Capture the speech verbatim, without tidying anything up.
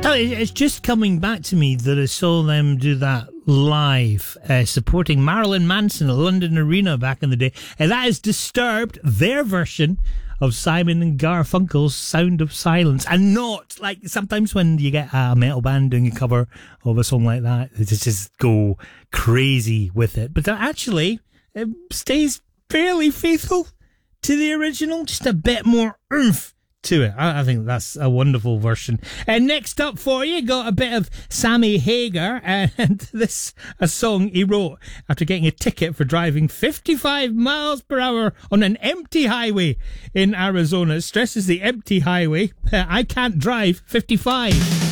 Oh, it's just coming back to me that I saw them do that live, uh, supporting Marilyn Manson at London Arena back in the day. And that is Disturbed, their version of Simon and Garfunkel's Sound of Silence. And not, like, sometimes when you get a metal band doing a cover of a song like that, they just go crazy with it. But actually, it stays fairly faithful to the original, just a bit more oomph to it. I, I think that's a wonderful version. And next up for you, got a bit of Sammy Hagar, and this a song he wrote after getting a ticket for driving fifty-five miles per hour on an empty highway in Arizona. It stresses the empty highway. I can't drive fifty-five.